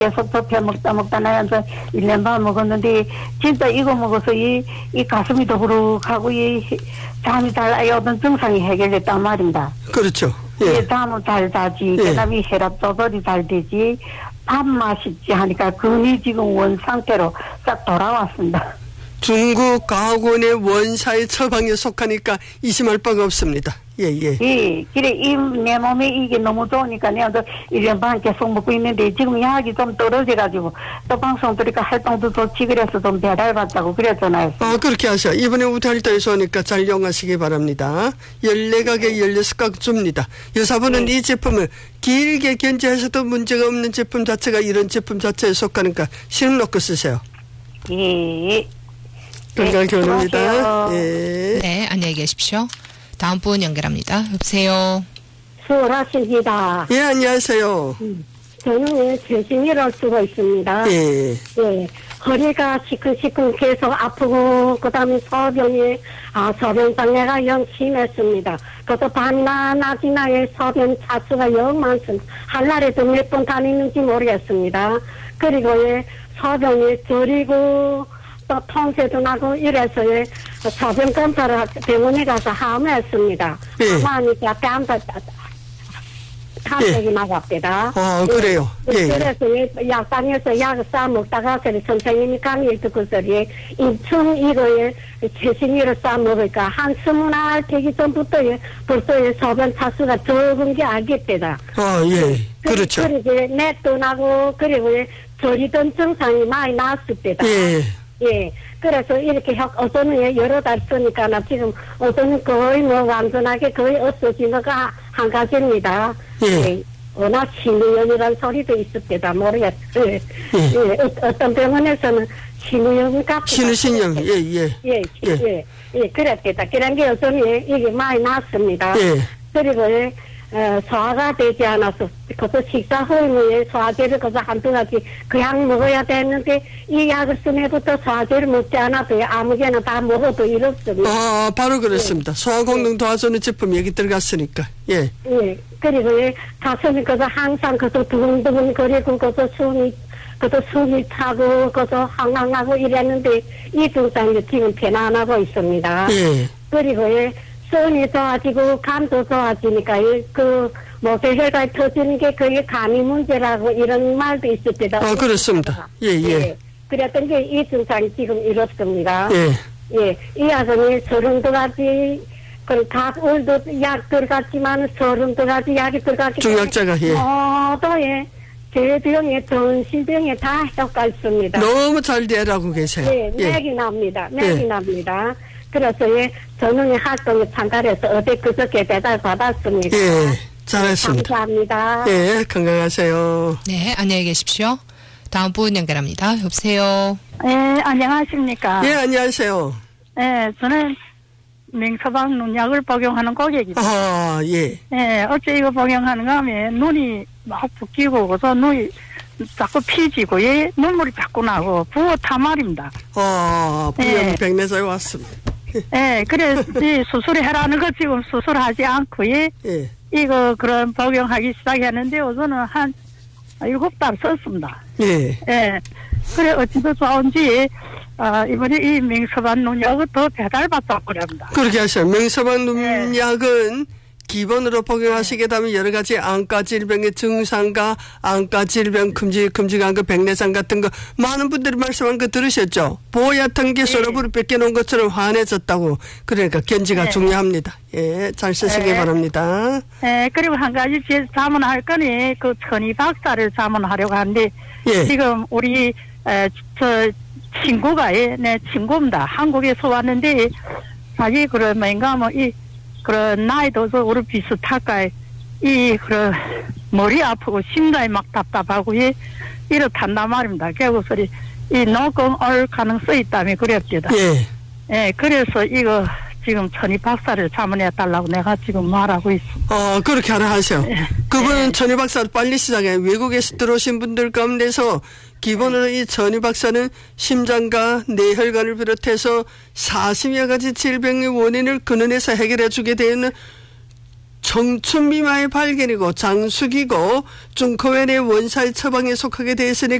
계속 덮여 먹다 나한테 1년 반 먹었는데 진짜 이거 먹어서 이 가슴이 더부룩하고 이 잠이 잘 오던 증상이 해결됐단 말입니다. 그렇죠. 예. 잠은 잘 자지, 그다음에 혈압 조절이 잘 되지, 밥 맛있지 하니까 근이 지금 원 상태로 싹 돌아왔습니다. 중국 가학원의 원사의 처방에 속하니까 의심할 바가 없습니다. 예. 예, 그래, 내 몸에 이게 너무 좋으니까 내가 1년 반 계속 먹고 있는데 지금 약이 좀 떨어져가지고 또 방송 들으니까 활동도 좋지 그래서 좀 배달받자고 그랬잖아요. 그렇게 하셔. 이번에 우리활동에서 오니까 잘 이용하시기 바랍니다. 14가게 16각 줍니다. 여사분은 이 제품을 길게 견제하셔도 문제가 없는 제품 자체가 이런 제품 자체에 속하니까 실험 놓고 쓰세요. 예. 건강 기원합니다. 예. 네, 안녕히 계십시오. 다음 분 연결합니다. 여보세요. 수고하십니다. 예, 안녕하세요. 저는 최신 일할 수가 있습니다. 예. 예. 허리가 시큰시큰 계속 아프고, 그 다음에 소변장애가 영 심했습니다. 그래서 밤이나 낮이나 소변 차수가 영 많습니다. 한 날에도 몇 번 다니는지 모르겠습니다. 그리고 소변이 저리고, 또 통째도 나고 이래서 소변 검사를 병원에 가서 함했습니다. 함하니까 탐색이 나갑니다. 그래요. 그래서 약방에서 약을 싸 먹다가 선생님이 강의를 듣고서리 인충 이거에 최신이를 싸 먹으니까 한 20날 되기 전부터 벌써 소변 차수가 적은 게 알겠대다. 예. 그렇죠. 그리고 맷도 나고 그리고 저리던 증상이 많이 났을 때다. 예. 그래서 이렇게 어서는 여러 달 쓰니까 나 지금 어서는 거의 완전하게 거의 없어지는 거 한 가지입니다. 예. 워낙 신우염이라는 소리도 있을 때다 모르겠어요. 예. 어떤 병원에서는 신우염 같은. 신우신염. 예. 그랬겠다. 그런 게 어서는 이게 많이 났습니다. 그리고 소화가 되지 않아서 그것도 식사 후에 소화제를 그저 한두 가지 그 약 먹어야 되는데 이 약을 쓰면부터 소화제를 먹지 않아도 아무개나 다 먹어도 이렇습니다. 바로 그렇습니다. 소화功能 도와주는 제품 얘기 들어갔으니까. 예. 그리고 가슴이 그저 항상 그저 두근두근 거리고 그저 숨이 차고 그저 항항하고 이랬는데 이 증상이 지금 변화하고 있습니다. 그리고 손이 좋아지고 감도 좋아지니까 모세혈관이 터지는 게 그게 감이 문제라고 이런 말도 있을 때다. 그렇습니다. 예. 그랬던 게 이 증상이 지금 이렇습니다. 이 약은 32가지 각 오늘도 약 들어갔지만 32가지 약이 들어갔기 때문에 중약자가 모두 제병에 전신병에 다 효과 있습니다. 너무 잘 대하고 계세요. 맥이 납니다. 그래서 저는 활동에 참가해서 어제 그저께 배달 받았습니다. 잘했습니다. 감사합니다. 건강하세요. 네, 안녕히 계십시오. 다음 분 연결합니다. 여보세요. 안녕하십니까. 안녕하세요. 저는 맹서방 눈약을 복용하는 고객입니다. 어째 이거 복용하는가 하면 눈이 막 붓기고 그래서 눈이 자꾸 피지고 눈물이 자꾸 나고 부어 말입니다. 부영 백내사에 왔습니다. 그래 수술을 해라는 거 지금 수술하지 않고 이거 그런 복용하기 시작했는데 우선은 한 7달 썼습니다. 그래 어찌도 좋은지 이번에 이 맹서방 눈약을 더 배달받자고 그럽니다. 그렇게 하셔요. 맹서방 눈약은 기본으로 복용하시게 되면 여러 가지 안과 질병의 증상과 안과 질병 큼직한 거 백내장 같은 거 많은 분들이 말씀한 거 들으셨죠? 보얕은 게 서로불을 뺏겨놓은 것처럼 환해졌다고. 그러니까 견지가 중요합니다. 잘 쓰시기 바랍니다. 그리고 한 가지 자문할 거니 그 천희 박사를 자문하려고 하는데 지금 우리 친구가 내 친구입니다. 한국에서 왔는데 자기 그러면가 그런 나이도 우리 비슷할까 그런 머리 아프고 심장이 막 답답하고 이렇단단 말입니다. 그래서 이 녹음 올 가능성이 있다면 그랬습니다. 그래서 이거 지금 천희 박사를 자문해달라고 내가 지금 말하고 있습니다. 그렇게 하나 하세요. 그분은 천희 박사를 빨리 시작해. 외국에서 들어오신 분들 가운데서 기본으로 이 천희 박사는 심장과 뇌혈관을 비롯해서 40여 가지 질병의 원인을 근원에서 해결해 주게 되는 청춘 미마의 발견이고 장숙이고 중커wen의 원살 처방에 속하게 되었으니